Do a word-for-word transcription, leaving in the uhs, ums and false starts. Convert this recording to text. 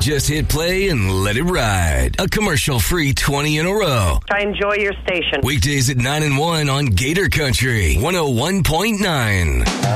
Just hit play and let it ride. A commercial-free twenty in a row. I enjoy your station. Weekdays at nine and one on Gator Country one oh one point nine.